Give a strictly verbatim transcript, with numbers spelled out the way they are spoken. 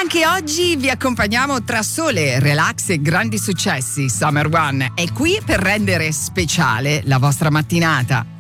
Anche oggi vi accompagniamo tra sole, relax e grandi successi. Summer One è qui per rendere speciale la vostra mattinata.